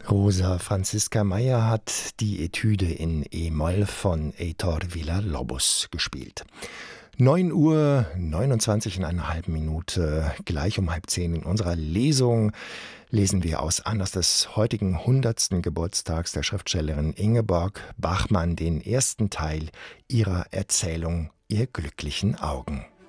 Rosa Franziska Meyer hat die Etüde in E-Moll von Heitor Villa-Lobos gespielt. 9:29 Minuten, gleich um 9:30 in unserer Lesung lesen wir aus Anlass des heutigen 100. Geburtstags der Schriftstellerin Ingeborg Bachmann den ersten Teil ihrer Erzählung »Ihr glücklichen Augen«.